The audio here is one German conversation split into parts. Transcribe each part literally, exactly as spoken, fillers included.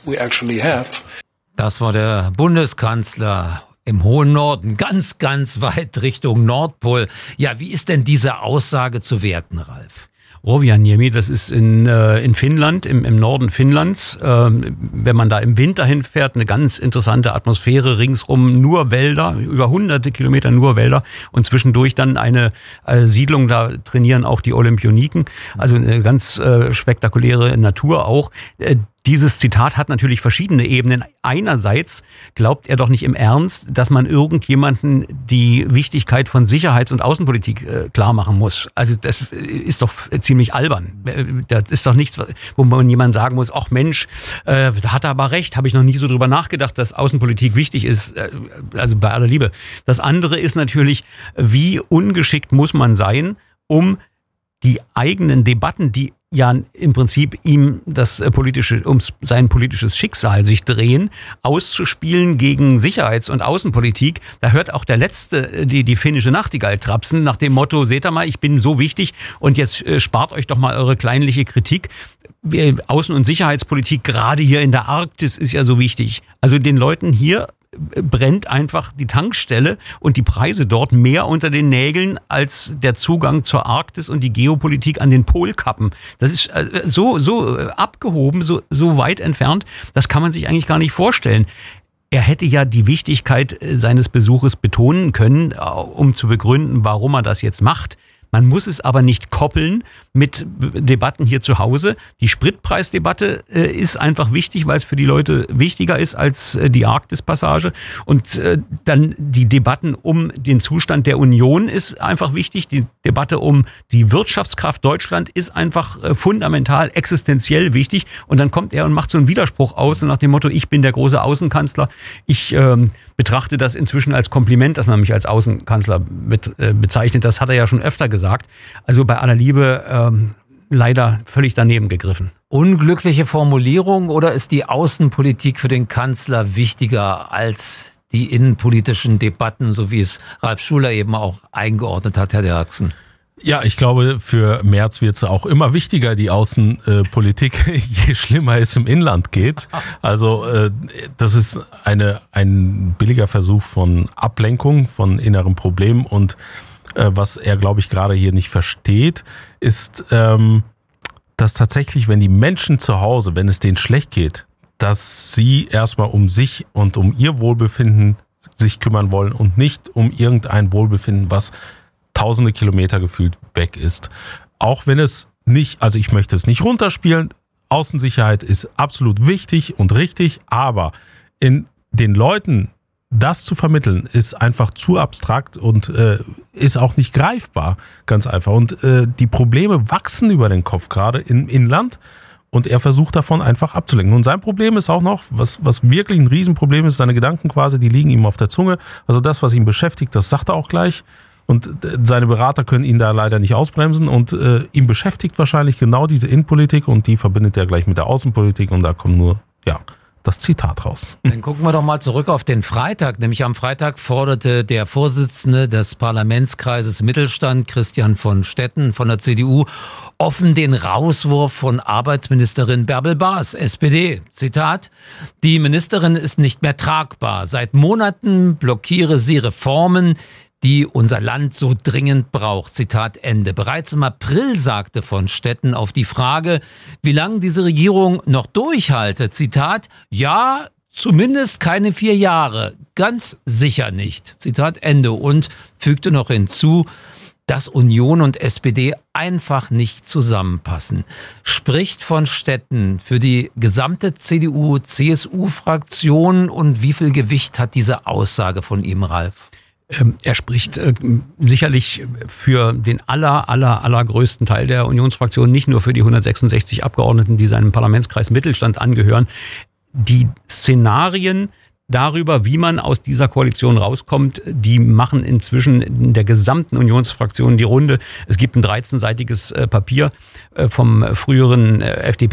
we actually have. Das war der Bundeskanzler im hohen Norden, ganz, ganz weit Richtung Nordpol. Ja, wie ist denn diese Aussage zu werten, Ralf? Rovaniemi, das ist in, äh, in Finnland, im, im Norden Finnlands. Ähm, wenn man da im Winter hinfährt, eine ganz interessante Atmosphäre, ringsrum nur Wälder, über hunderte Kilometer nur Wälder und zwischendurch dann eine äh, Siedlung, da trainieren auch die Olympioniken. Also eine ganz äh, spektakuläre Natur auch. Äh, Dieses Zitat hat natürlich verschiedene Ebenen. Einerseits glaubt er doch nicht im Ernst, dass man irgendjemanden die Wichtigkeit von Sicherheits- und Außenpolitik äh, klar machen muss. Also das ist doch ziemlich albern. Das ist doch nichts, wo man jemand sagen muss, ach Mensch, äh, da hat er aber recht, habe ich noch nie so drüber nachgedacht, dass Außenpolitik wichtig ist. Äh, also bei aller Liebe. Das andere ist natürlich, wie ungeschickt muss man sein, um die eigenen Debatten, die ja im Prinzip ihm das politische, um sein politisches Schicksal sich drehen, auszuspielen gegen Sicherheits- und Außenpolitik. Da hört auch der Letzte die, die finnische Nachtigall trapsen, nach dem Motto, seht ihr mal, ich bin so wichtig und jetzt äh, spart euch doch mal eure kleinliche Kritik. Außen- und Sicherheitspolitik, gerade hier in der Arktis, ist ja so wichtig. Also den Leuten hier brennt einfach die Tankstelle und die Preise dort mehr unter den Nägeln als der Zugang zur Arktis und die Geopolitik an den Polkappen. Das ist so, so abgehoben, so, so weit entfernt, das kann man sich eigentlich gar nicht vorstellen. Er hätte ja die Wichtigkeit seines Besuches betonen können, um zu begründen, warum er das jetzt macht. Man muss es aber nicht koppeln mit Debatten hier zu Hause. Die Spritpreisdebatte äh, ist einfach wichtig, weil es für die Leute wichtiger ist als äh, die Arktis-Passage. Und äh, dann die Debatten um den Zustand der Union ist einfach wichtig. Die Debatte um die Wirtschaftskraft Deutschland ist einfach äh, fundamental, existenziell wichtig. Und dann kommt er und macht so einen Widerspruch aus nach dem Motto, ich bin der große Außenkanzler. Ich ähm, betrachte das inzwischen als Kompliment, dass man mich als Außenkanzler mit, äh, bezeichnet. Das hat er ja schon öfter gesagt. Also bei aller Liebe ähm, leider völlig daneben gegriffen. Unglückliche Formulierung oder ist die Außenpolitik für den Kanzler wichtiger als die innenpolitischen Debatten, so wie es Ralf Schuler eben auch eingeordnet hat, Herr Derksen? Ja, ich glaube, für Merz wird es auch immer wichtiger, die Außenpolitik, je schlimmer es im Inland geht. Also äh, das ist eine ein billiger Versuch von Ablenkung von inneren Problemen. Und äh, was er, glaube ich, gerade hier nicht versteht, ist, ähm, dass tatsächlich, wenn die Menschen zu Hause, wenn es denen schlecht geht, dass sie erstmal um sich und um ihr Wohlbefinden sich kümmern wollen und nicht um irgendein Wohlbefinden, was tausende Kilometer gefühlt weg ist. Auch wenn es nicht, also ich möchte es nicht runterspielen, Außensicherheit ist absolut wichtig und richtig, aber in den Leuten das zu vermitteln, ist einfach zu abstrakt und äh, ist auch nicht greifbar, ganz einfach. Und äh, die Probleme wachsen über den Kopf, gerade im Inland. Und er versucht davon einfach abzulenken. Und sein Problem ist auch noch, was, was wirklich ein Riesenproblem ist, seine Gedanken quasi, die liegen ihm auf der Zunge. Also das, was ihn beschäftigt, das sagt er auch gleich. Und seine Berater können ihn da leider nicht ausbremsen und äh, ihn beschäftigt wahrscheinlich genau diese Innenpolitik und die verbindet er gleich mit der Außenpolitik und da kommt nur, ja, das Zitat raus. Dann gucken wir doch mal zurück auf den Freitag. Nämlich am Freitag forderte der Vorsitzende des Parlamentskreises Mittelstand, Christian von Stetten von der C D U, offen den Rauswurf von Arbeitsministerin Bärbel Baas, S P D. Zitat: Die Ministerin ist nicht mehr tragbar. Seit Monaten blockiere sie Reformen, die unser Land so dringend braucht. Zitat Ende. Bereits im April sagte von Stetten auf die Frage, wie lange diese Regierung noch durchhalte, Zitat, ja, zumindest keine vier Jahre, ganz sicher nicht. Zitat Ende. Und fügte noch hinzu, dass Union und S P D einfach nicht zusammenpassen. Spricht von Stetten für die gesamte C D U-C S U-Fraktion und wie viel Gewicht hat diese Aussage von ihm, Ralf? Er spricht äh, sicherlich für den aller, aller, allergrößten Teil der Unionsfraktion, nicht nur für die hundertsechsundsechzig Abgeordneten, die seinem Parlamentskreis Mittelstand angehören. Die Szenarien darüber, wie man aus dieser Koalition rauskommt, die machen inzwischen in der gesamten Unionsfraktion die Runde. Es gibt ein dreizehnseitiges äh, Papier äh, vom früheren äh, F D P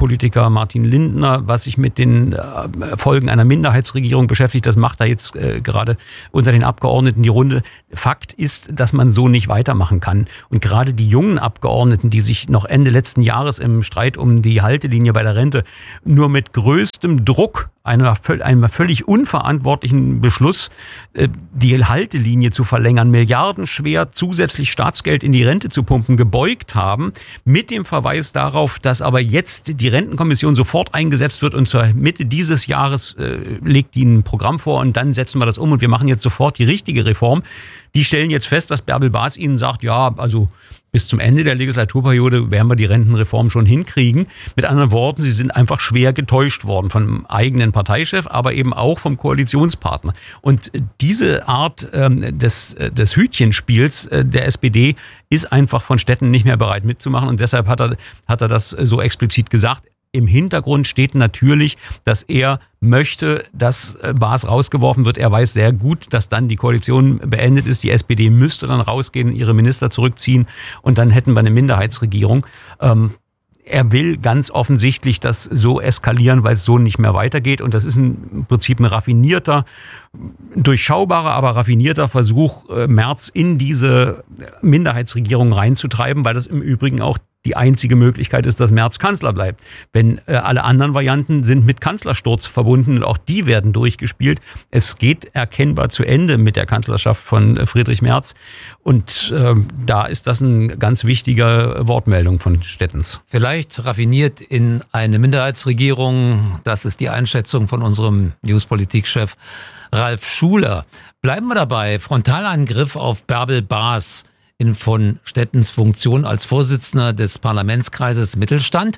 Politiker Martin Lindner, was sich mit den Folgen einer Minderheitsregierung beschäftigt. Das macht er jetzt äh, gerade unter den Abgeordneten die Runde. Fakt ist, dass man so nicht weitermachen kann. Und gerade die jungen Abgeordneten, die sich noch Ende letzten Jahres im Streit um die Haltelinie bei der Rente nur mit größtem Druck einer, einem völlig unverantwortlichen Beschluss, die Haltelinie zu verlängern, milliardenschwer zusätzlich Staatsgeld in die Rente zu pumpen, gebeugt haben, mit dem Verweis darauf, dass aber jetzt die Rentenkommission sofort eingesetzt wird und zur Mitte dieses Jahres äh, legt die ein Programm vor und dann setzen wir das um und wir machen jetzt sofort die richtige Reform. Die stellen jetzt fest, dass Bärbel Baas ihnen sagt, ja, also bis zum Ende der Legislaturperiode werden wir die Rentenreform schon hinkriegen. Mit anderen Worten, sie sind einfach schwer getäuscht worden vom eigenen Parteichef, aber eben auch vom Koalitionspartner. Und diese Art ähm, des, des Hütchenspiels äh, der S P D ist einfach von Stetten nicht mehr bereit mitzumachen. Und deshalb hat er, hat er das so explizit gesagt. Im Hintergrund steht natürlich, dass er möchte, dass Baas rausgeworfen wird. Er weiß sehr gut, dass dann die Koalition beendet ist. Die S P D müsste dann rausgehen, ihre Minister zurückziehen und dann hätten wir eine Minderheitsregierung. Ähm, er will ganz offensichtlich das so eskalieren, weil es so nicht mehr weitergeht. Und das ist im Prinzip ein raffinierter, durchschaubarer, aber raffinierter Versuch, Merz in diese Minderheitsregierung reinzutreiben, weil das im Übrigen auch die einzige Möglichkeit ist, dass Merz Kanzler bleibt. Wenn äh, alle anderen Varianten sind mit Kanzlersturz verbunden und auch die werden durchgespielt. Es geht erkennbar zu Ende mit der Kanzlerschaft von äh, Friedrich Merz. Und äh, da ist das eine ganz wichtige Wortmeldung von Stettens. Vielleicht raffiniert in eine Minderheitsregierung. Das ist die Einschätzung von unserem Newspolitik-Chef Ralf Schuler. Bleiben wir dabei. Frontalangriff auf Bärbel Baas in von Stettens Funktion als Vorsitzender des Parlamentskreises Mittelstand.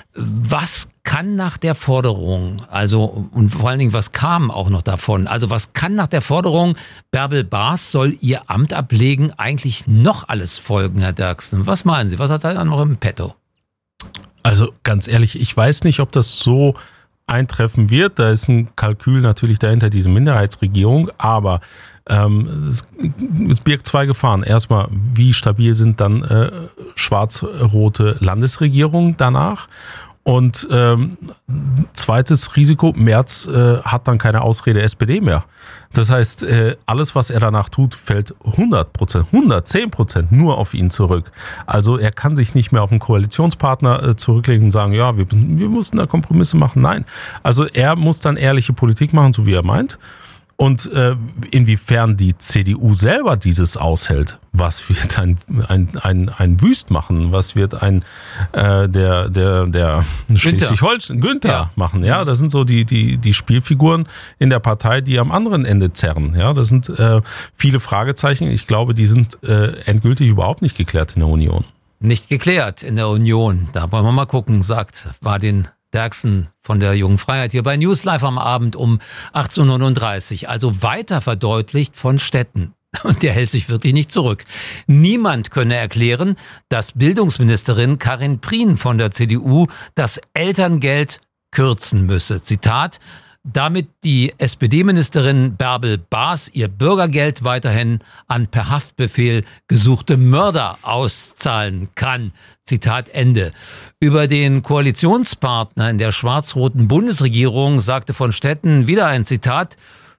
Was kann nach der Forderung, also und vor allen Dingen, was kam auch noch davon, also was kann nach der Forderung, Bärbel Baas soll ihr Amt ablegen, eigentlich noch alles folgen, Herr Derksen? Was meinen Sie? Was hat er noch im Petto? Also ganz ehrlich, ich weiß nicht, ob das so eintreffen wird. Da ist ein Kalkül natürlich dahinter, diese Minderheitsregierung, aber ähm, es, es birgt zwei Gefahren. Erstmal, wie stabil sind dann äh, schwarz-rote Landesregierungen danach? Und ähm, zweites Risiko, Merz äh, hat dann keine Ausrede S P D mehr. Das heißt, äh, alles, was er danach tut, fällt hundert Prozent, hundertzehn Prozent nur auf ihn zurück. Also er kann sich nicht mehr auf einen Koalitionspartner äh, zurücklegen und sagen, ja, wir, wir mussten da Kompromisse machen. Nein, also er muss dann ehrliche Politik machen, so wie er meint. Und äh, inwiefern die C D U selber dieses aushält, was wird ein, ein, ein, ein Wüst machen, was wird ein äh, der, der, der Schleswig-Holstein, Günther ja. machen, ja, das sind so die, die, die Spielfiguren in der Partei, die am anderen Ende zerren, ja, das sind äh, viele Fragezeichen, ich glaube, die sind äh, endgültig überhaupt nicht geklärt in der Union. Nicht geklärt in der Union, da wollen wir mal gucken, sagt Vadim Derksen von der Jungen Freiheit hier bei News Live am Abend um achtzehn Uhr neununddreißig. Also weiter verdeutlicht von Stetten. Und der hält sich wirklich nicht zurück. Niemand könne erklären, dass Bildungsministerin Karin Prien von der C D U das Elterngeld kürzen müsse. Zitat: Damit die S P D-Ministerin Bärbel Baas ihr Bürgergeld weiterhin an per Haftbefehl gesuchte Mörder auszahlen kann. Zitat Ende. Über den Koalitionspartner in der schwarz-roten Bundesregierung sagte von Stetten wieder ein Zitat: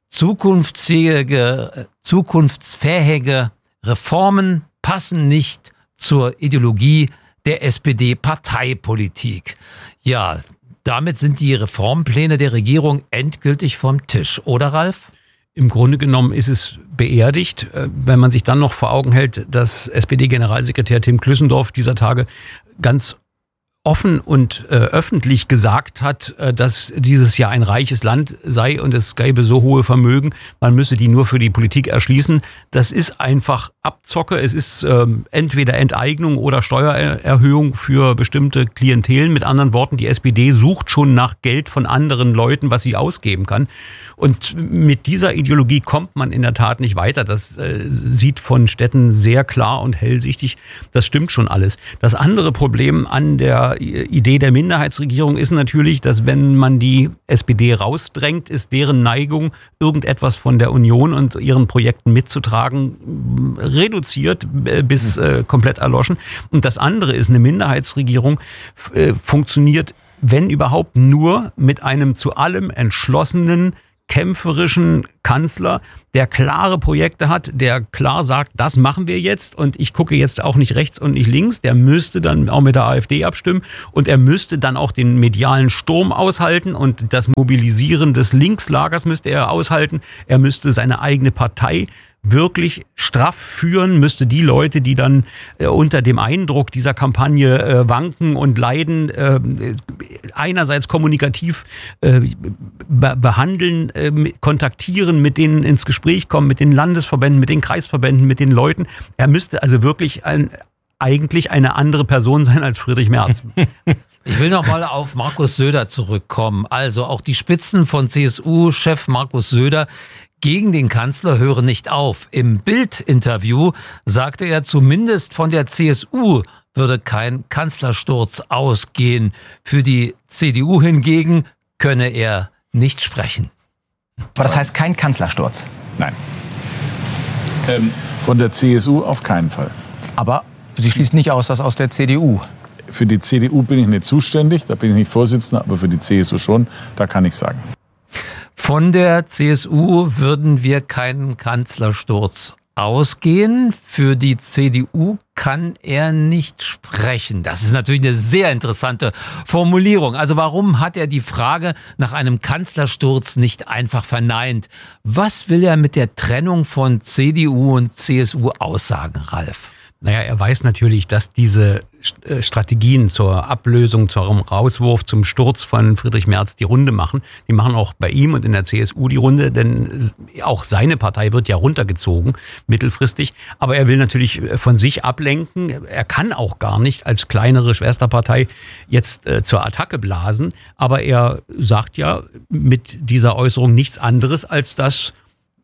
Zukunftsfähige, zukunftsfähige Reformen passen nicht zur Ideologie der S P D-Parteipolitik. Ja, damit sind die Reformpläne der Regierung endgültig vom Tisch, oder Ralf? Im Grunde genommen ist es beerdigt, wenn man sich dann noch vor Augen hält, dass S P D-Generalsekretär Tim Klüssendorf dieser Tage ganz offen und äh, öffentlich gesagt hat, äh, dass dieses Jahr ein reiches Land sei und es gäbe so hohe Vermögen, man müsse die nur für die Politik erschließen. Das ist einfach Abzocke. Es ist ähm, entweder Enteignung oder Steuererhöhung für bestimmte Klientelen. Mit anderen Worten, die S P D sucht schon nach Geld von anderen Leuten, was sie ausgeben kann. Und mit dieser Ideologie kommt man in der Tat nicht weiter. Das äh, sieht von Stetten sehr klar und hellsichtig. Das stimmt schon alles. Das andere Problem an der Idee der Minderheitsregierung ist natürlich, dass wenn man die S P D rausdrängt, ist deren Neigung, irgendetwas von der Union und ihren Projekten mitzutragen, reduziert bis äh, komplett erloschen. Und das andere ist, eine Minderheitsregierung äh, funktioniert wenn überhaupt nur mit einem zu allem entschlossenen, kämpferischen Kanzler, der klare Projekte hat, der klar sagt, das machen wir jetzt und ich gucke jetzt auch nicht rechts und nicht links, der müsste dann auch mit der AfD abstimmen und er müsste dann auch den medialen Sturm aushalten und das Mobilisieren des Linkslagers müsste er aushalten. Er müsste seine eigene Partei wirklich straff führen, müsste die Leute, die dann äh, unter dem Eindruck dieser Kampagne äh, wanken und leiden, äh, einerseits kommunikativ äh, be- behandeln, äh, kontaktieren, mit denen ins Gespräch kommen, mit den Landesverbänden, mit den Kreisverbänden, mit den Leuten. Er müsste also wirklich ein, eigentlich eine andere Person sein als Friedrich Merz. Ich will noch mal auf Markus Söder zurückkommen. Also auch die Spitzen von C S U-Chef Markus Söder gegen den Kanzler hören nicht auf. Im Bild-Interview sagte er, zumindest von der C S U würde kein Kanzlersturz ausgehen. Für die C D U hingegen könne er nicht sprechen. Aber das heißt kein Kanzlersturz? Nein. Ähm, von der C S U auf keinen Fall. Aber Sie schließen nicht aus, dass aus der C D U? Für die C D U bin ich nicht zuständig, da bin ich nicht Vorsitzender, aber für die C S U schon, da kann ich sagen. Von der C S U würden wir keinen Kanzlersturz ausgehen. Für die C D U kann er nicht sprechen. Das ist natürlich eine sehr interessante Formulierung. Also warum hat er die Frage nach einem Kanzlersturz nicht einfach verneint? Was will er mit der Trennung von C D U und C S U aussagen, Ralf? Naja, er weiß natürlich, dass diese Strategien zur Ablösung, zum Rauswurf, zum Sturz von Friedrich Merz die Runde machen. Die machen auch bei ihm und in der C S U die Runde, denn auch seine Partei wird ja runtergezogen, mittelfristig. Aber er will natürlich von sich ablenken. Er kann auch gar nicht als kleinere Schwesterpartei jetzt äh, zur Attacke blasen. Aber er sagt ja mit dieser Äußerung nichts anderes als das,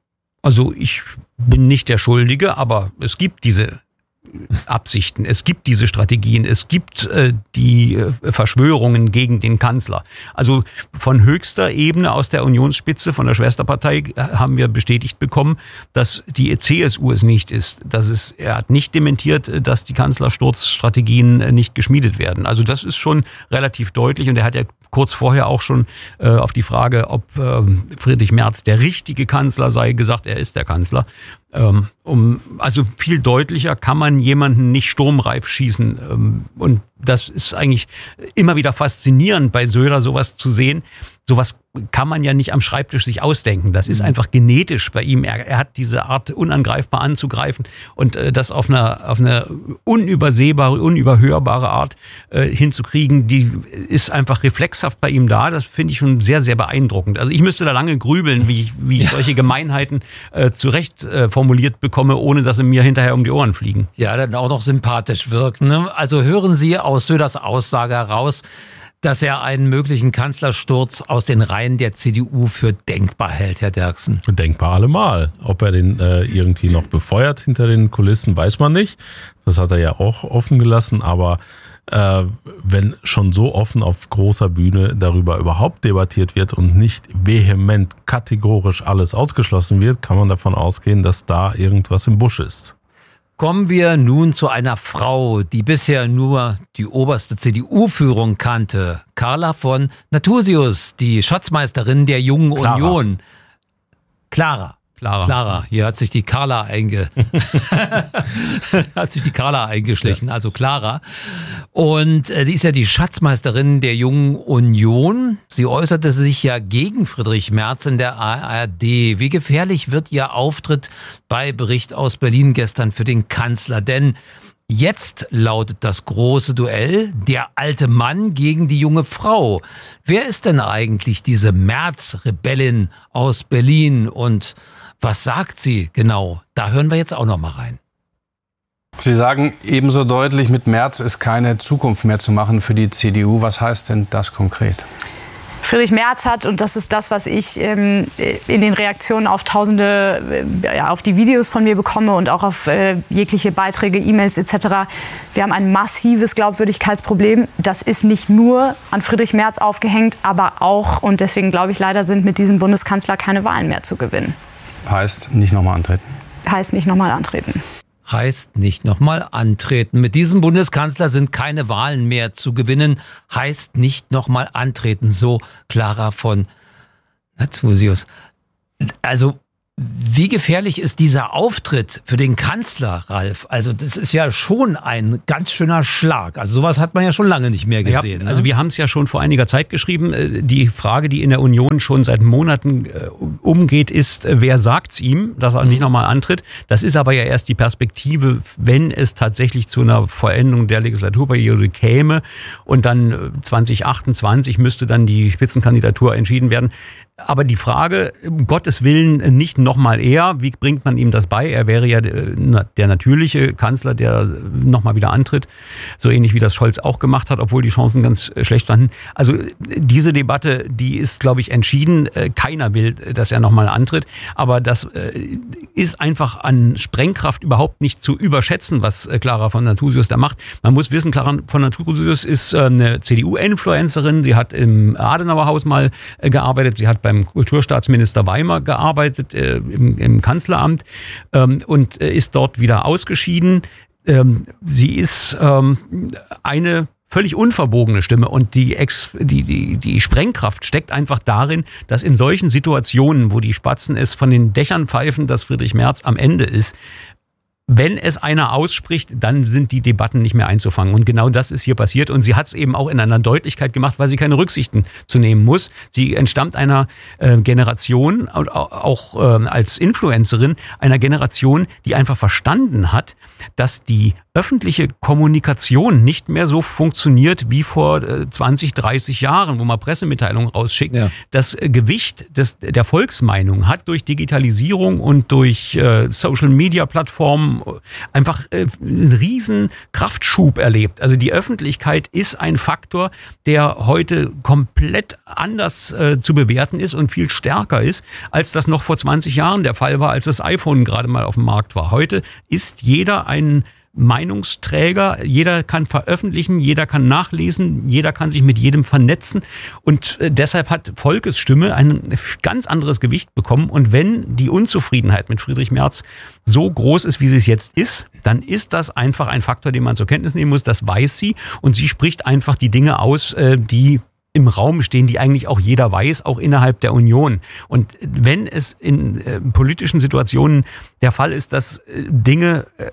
also ich bin nicht der Schuldige, aber es gibt diese Absichten, es gibt diese Strategien, es gibt äh, die äh, Verschwörungen gegen den Kanzler. Also von höchster Ebene aus der Unionsspitze, von der Schwesterpartei, äh, haben wir bestätigt bekommen, dass die C S U es nicht ist. Dass es, er hat nicht dementiert, dass die Kanzlersturzstrategien äh, nicht geschmiedet werden. Also das ist schon relativ deutlich und er hat ja kurz vorher auch schon äh, auf die Frage, ob äh, Friedrich Merz der richtige Kanzler sei, gesagt, er ist der Kanzler. Ähm, um, also viel deutlicher kann man jemanden nicht sturmreif schießen. Ähm, und das ist eigentlich immer wieder faszinierend, bei Söder sowas zu sehen. Sowas kann man ja nicht am Schreibtisch sich ausdenken. Das ist einfach genetisch bei ihm. Er, er hat diese Art, unangreifbar anzugreifen und äh, das auf eine, auf eine unübersehbare, unüberhörbare Art äh, hinzukriegen, die ist einfach reflexhaft bei ihm da. Das finde ich schon sehr, sehr beeindruckend. Also ich müsste da lange grübeln, wie ich, wie ich ja. solche Gemeinheiten äh, zurecht äh, formuliert bekomme, ohne dass sie mir hinterher um die Ohren fliegen. Ja, dann auch noch sympathisch wirken. Ne? Also hören Sie aus Söders Aussage heraus, dass er einen möglichen Kanzlersturz aus den Reihen der C D U für denkbar hält, Herr Derksen. Denkbar allemal. Ob er den äh, irgendwie noch befeuert hinter den Kulissen, weiß man nicht. Das hat er ja auch offen gelassen. Aber äh, wenn schon so offen auf großer Bühne darüber überhaupt debattiert wird und nicht vehement, kategorisch alles ausgeschlossen wird, kann man davon ausgehen, dass da irgendwas im Busch ist. Kommen wir nun zu einer Frau, die bisher nur die oberste C D U-Führung kannte. Carla von Nathusius, die Schatzmeisterin der Jungen Clara. Union. Clara. Clara. Clara. Hier hat sich die Carla einge hat sich die Carla eingeschlichen, ja. Also Clara. Und äh, die ist ja die Schatzmeisterin der Jungen Union. Sie äußerte sich ja gegen Friedrich Merz in der A R D. Wie gefährlich wird ihr Auftritt bei Bericht aus Berlin gestern für den Kanzler? Denn jetzt lautet das große Duell, der alte Mann gegen die junge Frau. Wer ist denn eigentlich diese Merz-Rebellin aus Berlin und was sagt sie genau? Da hören wir jetzt auch noch mal rein. Sie sagen ebenso deutlich, mit Merz ist keine Zukunft mehr zu machen für die C D U. Was heißt denn das konkret? Friedrich Merz hat, und das ist das, was ich ähm, in den Reaktionen auf tausende, äh, ja, auf die Videos von mir bekomme und auch auf äh, jegliche Beiträge, E-Mails et cetera. Wir haben ein massives Glaubwürdigkeitsproblem. Das ist nicht nur an Friedrich Merz aufgehängt, aber auch, und deswegen glaube ich leider, sind mit diesem Bundeskanzler keine Wahlen mehr zu gewinnen. Heißt nicht nochmal antreten? Heißt nicht nochmal antreten. heißt nicht nochmal antreten. Mit diesem Bundeskanzler sind keine Wahlen mehr zu gewinnen, heißt nicht nochmal antreten. So Clara von Nathusius. Also wie gefährlich ist dieser Auftritt für den Kanzler, Ralf? Also das ist ja schon ein ganz schöner Schlag. Also sowas hat man ja schon lange nicht mehr gesehen. Ja, also ne? wir haben es ja schon vor einiger Zeit geschrieben. Die Frage, die in der Union schon seit Monaten umgeht, ist, wer sagt's ihm, dass er nicht nochmal antritt? Das ist aber ja erst die Perspektive, wenn es tatsächlich zu einer Vollendung der Legislaturperiode käme und dann zwanzig achtundzwanzig müsste dann die Spitzenkandidatur entschieden werden. Aber die Frage, um Gottes Willen, nicht nochmal er, wie bringt man ihm das bei? Er wäre ja der natürliche Kanzler, der nochmal wieder antritt, so ähnlich wie das Scholz auch gemacht hat, obwohl die Chancen ganz schlecht standen. Also diese Debatte, die ist, glaube ich, entschieden. Keiner will, dass er nochmal antritt. Aber das ist einfach an Sprengkraft überhaupt nicht zu überschätzen, was Clara von Nathusius da macht. Man muss wissen, Clara von Nathusius ist eine C D U-Influencerin. Sie hat im Adenauerhaus mal gearbeitet. Sie hat bei beim Kulturstaatsminister Weimar gearbeitet, äh, im, im Kanzleramt ähm, und äh, ist dort wieder ausgeschieden. Ähm, sie ist ähm, eine völlig unverbogene Stimme und die, Ex, die, die, die Sprengkraft steckt einfach darin, dass in solchen Situationen, wo die Spatzen es von den Dächern pfeifen, dass Friedrich Merz am Ende ist, wenn es einer ausspricht, dann sind die Debatten nicht mehr einzufangen. Und genau das ist hier passiert. Und sie hat es eben auch in einer Deutlichkeit gemacht, weil sie keine Rücksichten zu nehmen muss. Sie entstammt einer äh, Generation, auch äh, als Influencerin, einer Generation, die einfach verstanden hat, dass die öffentliche Kommunikation nicht mehr so funktioniert wie vor äh, zwanzig, dreißig Jahren, wo man Pressemitteilungen rausschickt. Ja. Das äh, Gewicht des, der Volksmeinung hat durch Digitalisierung und durch äh, Social-Media-Plattformen einfach äh, einen riesen Kraftschub erlebt. Also die Öffentlichkeit ist ein Faktor, der heute komplett anders äh, zu bewerten ist und viel stärker ist, als das noch vor zwanzig Jahren der Fall war, als das iPhone gerade mal auf dem Markt war. Heute ist jeder ein Meinungsträger, jeder kann veröffentlichen, jeder kann nachlesen, jeder kann sich mit jedem vernetzen und deshalb hat Volkes Stimme ein ganz anderes Gewicht bekommen und wenn die Unzufriedenheit mit Friedrich Merz so groß ist, wie sie es jetzt ist, dann ist das einfach ein Faktor, den man zur Kenntnis nehmen muss, das weiß sie und sie spricht einfach die Dinge aus, die im Raum stehen, die eigentlich auch jeder weiß, auch innerhalb der Union. Und wenn es in äh, politischen Situationen der Fall ist, dass äh, Dinge äh,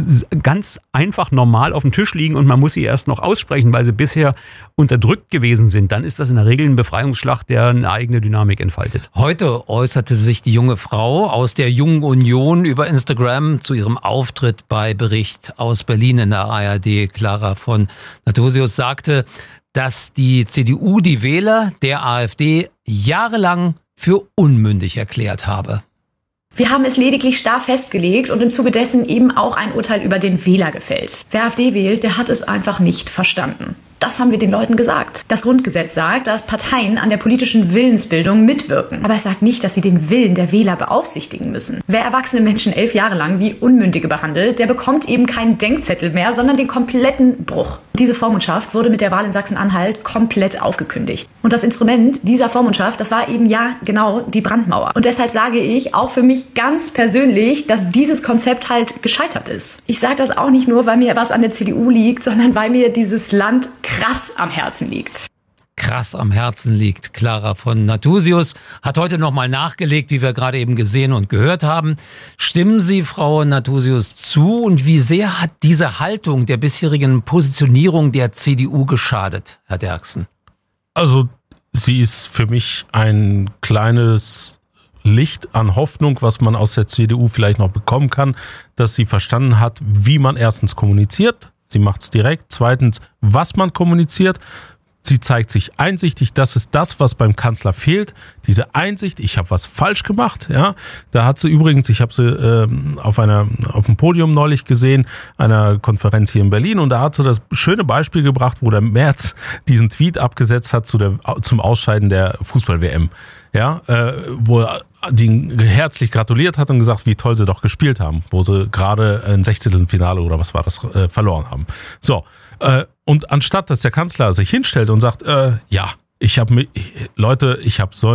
ganz einfach normal auf dem Tisch liegen und man muss sie erst noch aussprechen, weil sie bisher unterdrückt gewesen sind, dann ist das in der Regel ein Befreiungsschlag, der eine eigene Dynamik entfaltet. Heute äußerte sich die junge Frau aus der Jungen Union über Instagram zu ihrem Auftritt bei Bericht aus Berlin in der A R D. Clara von Nathusius sagte, dass die C D U die Wähler der AfD jahrelang für unmündig erklärt habe. Wir haben es lediglich starr festgelegt und im Zuge dessen eben auch ein Urteil über den Wähler gefällt. Wer AfD wählt, der hat es einfach nicht verstanden. Das haben wir den Leuten gesagt. Das Grundgesetz sagt, dass Parteien an der politischen Willensbildung mitwirken. Aber es sagt nicht, dass sie den Willen der Wähler beaufsichtigen müssen. Wer erwachsene Menschen elf Jahre lang wie Unmündige behandelt, der bekommt eben keinen Denkzettel mehr, sondern den kompletten Bruch. Diese Vormundschaft wurde mit der Wahl in Sachsen-Anhalt komplett aufgekündigt. Und das Instrument dieser Vormundschaft, das war eben ja genau die Brandmauer. Und deshalb sage ich auch für mich ganz persönlich, dass dieses Konzept halt gescheitert ist. Ich sage das auch nicht nur, weil mir was an der C D U liegt, sondern weil mir dieses Land krass am Herzen liegt. Krass am Herzen liegt. Clara von Nathusius hat heute nochmal nachgelegt, wie wir gerade eben gesehen und gehört haben. Stimmen Sie, Frau Nathusius, zu? Und wie sehr hat diese Haltung der bisherigen Positionierung der C D U geschadet, Herr Derksen? Also sie ist für mich ein kleines Licht an Hoffnung, was man aus der C D U vielleicht noch bekommen kann, dass sie verstanden hat, wie man erstens kommuniziert. Sie macht es direkt. Zweitens, was man kommuniziert. Sie zeigt sich einsichtig. Das ist das, was beim Kanzler fehlt. Diese Einsicht, ich habe was falsch gemacht. Ja, da hat sie übrigens, ich habe sie ähm, auf einer auf dem Podium neulich gesehen, einer Konferenz hier in Berlin, und da hat sie das schöne Beispiel gebracht, wo der Merz diesen Tweet abgesetzt hat zu der, zum Ausscheiden der Fußball-W M. Ja, äh, wo er den herzlich gratuliert hat und gesagt, wie toll sie doch gespielt haben, wo sie gerade ein Sechzehntelfinale oder was war das äh, verloren haben. So, äh, und anstatt, dass der Kanzler sich hinstellt und sagt, äh, ja, ich habe Leute, ich habe so einen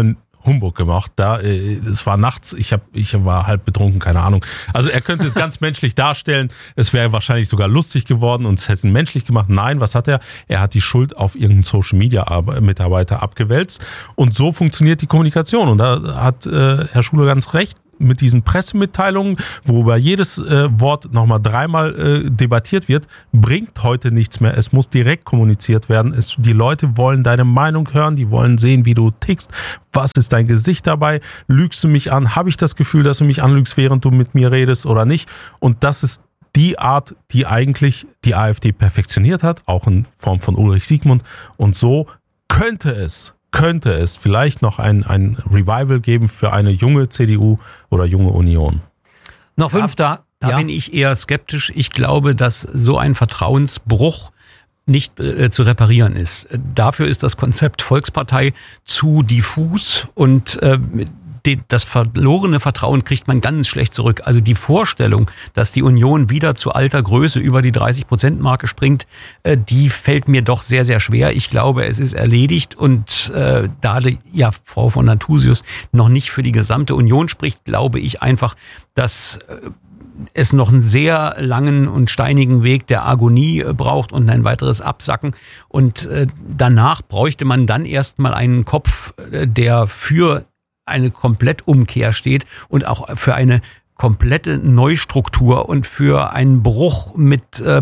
Humbug gemacht. Da, äh, es war nachts, ich, hab, ich war halb betrunken, keine Ahnung. Also er könnte es ganz menschlich darstellen. Es wäre wahrscheinlich sogar lustig geworden und es hätte ihn menschlich gemacht. Nein, was hat er? Er hat die Schuld auf irgendeinen Social-Media-Mitarbeiter abgewälzt. Und so funktioniert die Kommunikation. Und da hat äh, Herr Schuler ganz recht. Mit diesen Pressemitteilungen, worüber jedes äh, Wort nochmal dreimal äh, debattiert wird, bringt heute nichts mehr. Es muss direkt kommuniziert werden. Es, die Leute wollen deine Meinung hören, die wollen sehen, wie du tickst. Was ist dein Gesicht dabei? Lügst du mich an? Habe ich das Gefühl, dass du mich anlügst, während du mit mir redest oder nicht? Und das ist die Art, die eigentlich die AfD perfektioniert hat, auch in Form von Ulrich Siegmund. Und so könnte es könnte es vielleicht noch ein, ein Revival geben für eine junge C D U oder junge Union. Noch fünf Tage. Da ja. bin ich eher skeptisch. Ich glaube, dass so ein Vertrauensbruch nicht äh, zu reparieren ist. Dafür ist das Konzept Volkspartei zu diffus und äh, das verlorene Vertrauen kriegt man ganz schlecht zurück. Also die Vorstellung, dass die Union wieder zu alter Größe über die dreißig Prozent Marke springt, die fällt mir doch sehr, sehr schwer. Ich glaube, es ist erledigt und äh, da ja Frau von Nathusius noch nicht für die gesamte Union spricht, glaube ich einfach, dass äh, es noch einen sehr langen und steinigen Weg der Agonie braucht und ein weiteres Absacken. Und äh, danach bräuchte man dann erstmal einen Kopf, äh, der für eine Komplettumkehr steht und auch für eine komplette Neustruktur und für einen Bruch mit äh,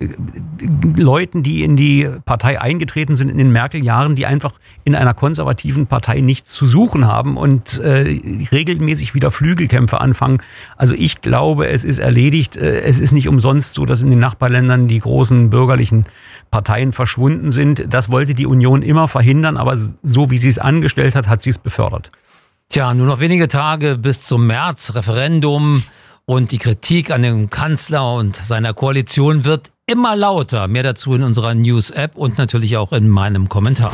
Leuten, die in die Partei eingetreten sind in den Merkel-Jahren, die einfach in einer konservativen Partei nichts zu suchen haben und äh, regelmäßig wieder Flügelkämpfe anfangen. Also ich glaube, es ist erledigt. Es ist nicht umsonst so, dass in den Nachbarländern die großen bürgerlichen Parteien verschwunden sind. Das wollte die Union immer verhindern, aber so wie sie es angestellt hat, hat sie es befördert. Tja, nur noch wenige Tage bis zum März-Referendum und die Kritik an dem Kanzler und seiner Koalition wird immer lauter. Mehr dazu in unserer News-App und natürlich auch in meinem Kommentar.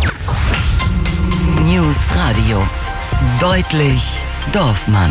News Radio. Deutlich Dorfmann.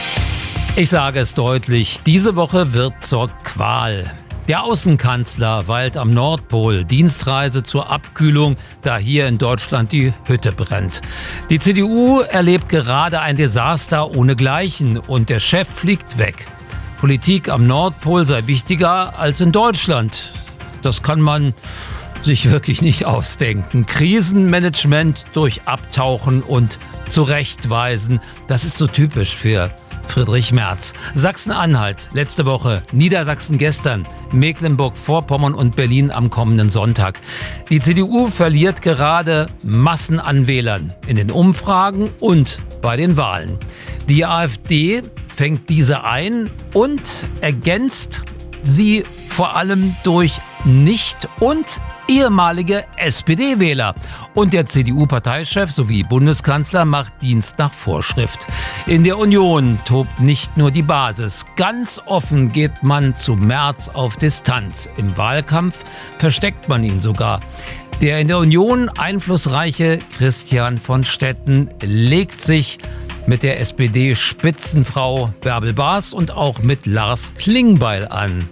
Ich sage es deutlich, diese Woche wird zur Qual. Der Außenkanzler weilt am Nordpol, Dienstreise zur Abkühlung, da hier in Deutschland die Hütte brennt. Die C D U erlebt gerade ein Desaster ohnegleichen und der Chef fliegt weg. Politik am Nordpol sei wichtiger als in Deutschland. Das kann man sich wirklich nicht ausdenken. Krisenmanagement durch Abtauchen und Zurechtweisen, das ist so typisch für Friedrich Merz. Sachsen-Anhalt letzte Woche, Niedersachsen gestern, Mecklenburg-Vorpommern und Berlin am kommenden Sonntag. Die C D U verliert gerade Massen an Wählern in den Umfragen und bei den Wahlen. Die AfD fängt diese ein und ergänzt sie vor allem durch Nicht- und ehemalige S P D-Wähler. Und der C D U-Parteichef sowie Bundeskanzler macht Dienst nach Vorschrift. In der Union tobt nicht nur die Basis. Ganz offen geht man zu Merz auf Distanz. Im Wahlkampf versteckt man ihn sogar. Der in der Union einflussreiche Christian von Stetten legt sich mit der S P D-Spitzenfrau Bärbel Baas und auch mit Lars Klingbeil an.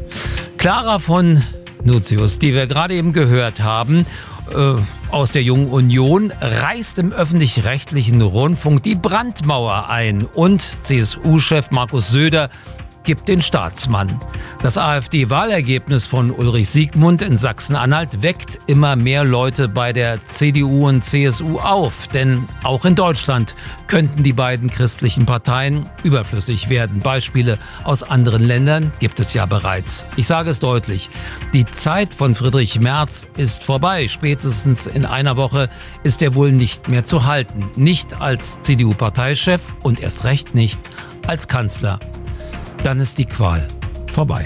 Clara von Nutzius, die wir gerade eben gehört haben, äh, aus der Jungen Union, reißt im öffentlich-rechtlichen Rundfunk die Brandmauer ein und C S U-Chef Markus Söder gibt den Staatsmann. Das AfD-Wahlergebnis von Ulrich Siegmund in Sachsen-Anhalt weckt immer mehr Leute bei der C D U und C S U auf. Denn auch in Deutschland könnten die beiden christlichen Parteien überflüssig werden. Beispiele aus anderen Ländern gibt es ja bereits. Ich sage es deutlich, die Zeit von Friedrich Merz ist vorbei. Spätestens in einer Woche ist er wohl nicht mehr zu halten. Nicht als C D U-Parteichef und erst recht nicht als Kanzler. Dann ist die Qual vorbei.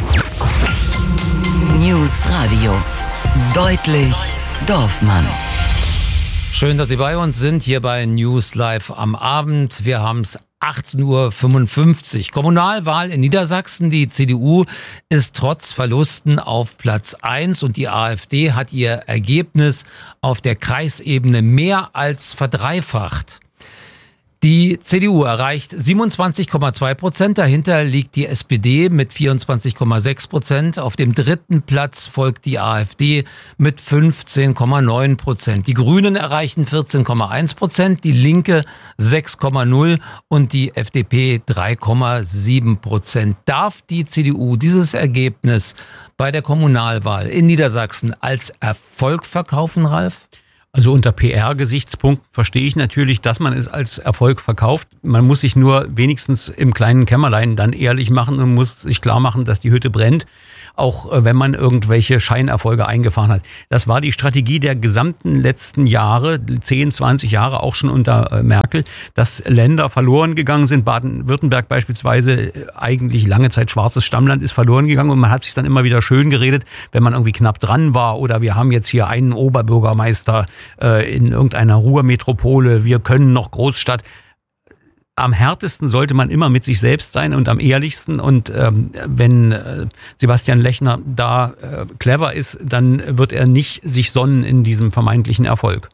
News Radio. Deutlich Dorfmann. Schön, dass Sie bei uns sind, hier bei News Live am Abend. Wir haben es achtzehn Uhr fünfundfünfzig. Kommunalwahl in Niedersachsen. Die C D U ist trotz Verlusten auf Platz eins und die AfD hat ihr Ergebnis auf der Kreisebene mehr als verdreifacht. Die C D U erreicht siebenundzwanzig Komma zwei Prozent. Dahinter liegt die S P D mit vierundzwanzig Komma sechs Prozent. Auf dem dritten Platz folgt die AfD mit fünfzehn Komma neun Prozent. Die Grünen erreichen vierzehn Komma eins Prozent, die Linke sechs Komma null und die F D P drei Komma sieben Prozent. Darf die C D U dieses Ergebnis bei der Kommunalwahl in Niedersachsen als Erfolg verkaufen, Ralf? Also unter P R-Gesichtspunkten verstehe ich natürlich, dass man es als Erfolg verkauft. Man muss sich nur wenigstens im kleinen Kämmerlein dann ehrlich machen und muss sich klar machen, dass die Hütte brennt, auch wenn man irgendwelche Scheinerfolge eingefahren hat. Das war die Strategie der gesamten letzten Jahre, zehn, zwanzig Jahre auch schon unter Merkel, dass Länder verloren gegangen sind. Baden-Württemberg beispielsweise, eigentlich lange Zeit schwarzes Stammland, ist verloren gegangen und man hat sich dann immer wieder schön geredet, wenn man irgendwie knapp dran war oder wir haben jetzt hier einen Oberbürgermeister äh, in irgendeiner Ruhrmetropole, wir können noch Großstadt. Am härtesten sollte man immer mit sich selbst sein und am ehrlichsten. Und ähm, wenn äh, Sebastian Lechner da äh, clever ist, dann wird er nicht sich sonnen in diesem vermeintlichen Erfolg.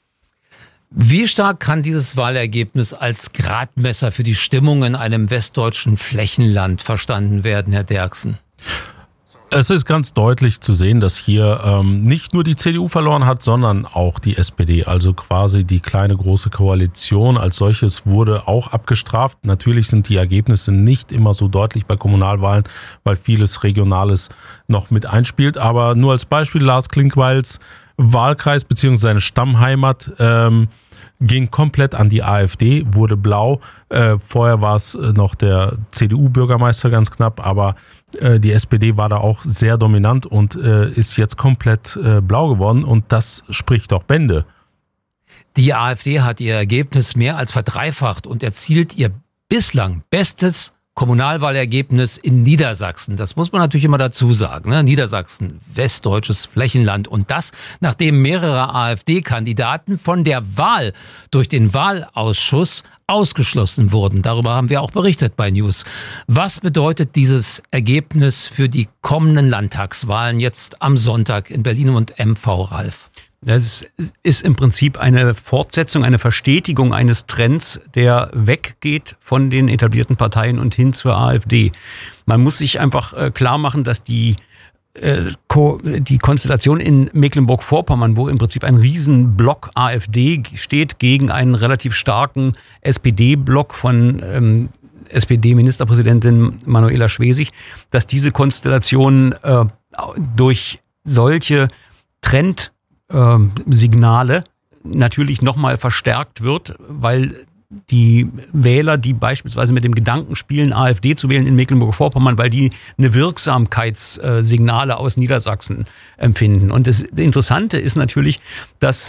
Wie stark kann dieses Wahlergebnis als Gradmesser für die Stimmung in einem westdeutschen Flächenland verstanden werden, Herr Derksen? Es ist ganz deutlich zu sehen, dass hier ähm, nicht nur die C D U verloren hat, sondern auch die S P D. Also quasi die kleine große Koalition als solches wurde auch abgestraft. Natürlich sind die Ergebnisse nicht immer so deutlich bei Kommunalwahlen, weil vieles Regionales noch mit einspielt. Aber nur als Beispiel, Lars Klinkweils Wahlkreis bzw. seine Stammheimat ähm, ging komplett an die AfD, wurde blau. Äh, vorher war es noch der C D U-Bürgermeister ganz knapp, aber äh, die S P D war da auch sehr dominant und äh, ist jetzt komplett äh, blau geworden und das spricht doch Bände. Die AfD hat ihr Ergebnis mehr als verdreifacht und erzielt ihr bislang bestes Kommunalwahlergebnis in Niedersachsen. Das muss man natürlich immer dazu sagen. Ne? Niedersachsen, westdeutsches Flächenland. Und das, nachdem mehrere AfD-Kandidaten von der Wahl durch den Wahlausschuss ausgeschlossen wurden. Darüber haben wir auch berichtet bei News. Was bedeutet dieses Ergebnis für die kommenden Landtagswahlen jetzt am Sonntag in Berlin und M V, Ralf? Das ist im Prinzip eine Fortsetzung, eine Verstetigung eines Trends, der weggeht von den etablierten Parteien und hin zur AfD. Man muss sich einfach klar machen, dass die, äh, die Konstellation in Mecklenburg-Vorpommern, wo im Prinzip ein Riesenblock AfD steht, gegen einen relativ starken S P D-Block von ähm, S P D-Ministerpräsidentin Manuela Schwesig, dass diese Konstellation äh, durch solche Trend Signale natürlich nochmal verstärkt wird, weil die Wähler, die beispielsweise mit dem Gedanken spielen, AfD zu wählen in Mecklenburg-Vorpommern, weil die eine Wirksamkeitssignale aus Niedersachsen empfinden. Und das Interessante ist natürlich, dass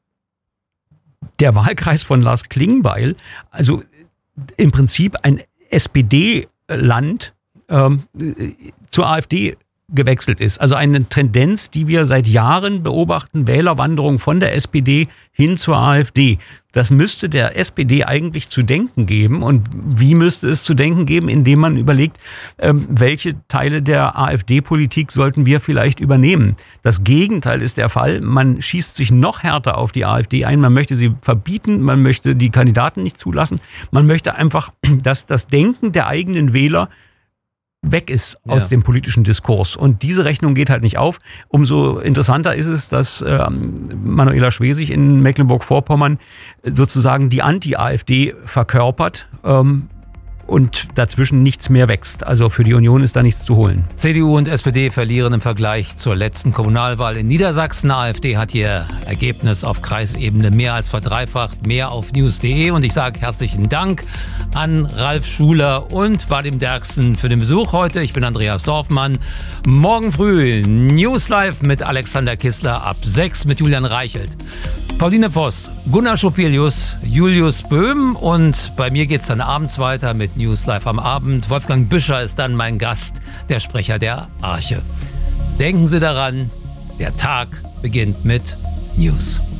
der Wahlkreis von Lars Klingbeil, also im Prinzip ein S P D-Land ähm, zur AfD gewechselt ist. Also eine Tendenz, die wir seit Jahren beobachten, Wählerwanderung von der S P D hin zur AfD. Das müsste der S P D eigentlich zu denken geben. Und wie müsste es zu denken geben, indem man überlegt, ähm, welche Teile der AfD-Politik sollten wir vielleicht übernehmen. Das Gegenteil ist der Fall. Man schießt sich noch härter auf die AfD ein. Man möchte sie verbieten. Man möchte die Kandidaten nicht zulassen. Man möchte einfach, dass das Denken der eigenen Wähler weg ist aus ja. dem politischen Diskurs. Und diese Rechnung geht halt nicht auf. Umso interessanter ist es, dass ähm, Manuela Schwesig in Mecklenburg-Vorpommern sozusagen die Anti-AfD verkörpert ähm, und dazwischen nichts mehr wächst. Also für die Union ist da nichts zu holen. C D U und S P D verlieren im Vergleich zur letzten Kommunalwahl in Niedersachsen. AfD hat ihr Ergebnis auf Kreisebene mehr als verdreifacht, mehr auf news punkt de. Und ich sage herzlichen Dank an Ralf Schuler und Vadim Derksen für den Besuch heute. Ich bin Andreas Dorfmann. Morgen früh News Live mit Alexander Kissler ab sechs mit Julian Reichelt. Pauline Voss, Gunnar Schopelius, Julius Böhm und bei mir geht's dann abends weiter mit News Live am Abend. Wolfgang Büscher ist dann mein Gast, der Sprecher der Arche. Denken Sie daran, der Tag beginnt mit News.